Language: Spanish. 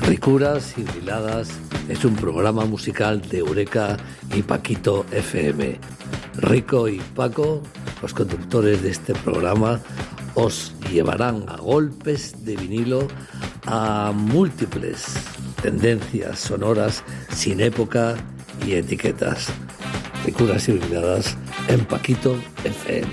Ricuras y Briladas es un programa musical de Eureka y Paquito FM. Rico y Paco, los conductores de este programa, os llevarán a golpes de vinilo a múltiples tendencias sonoras sin época y etiquetas. Ricuras y Briladas en Paquito FM.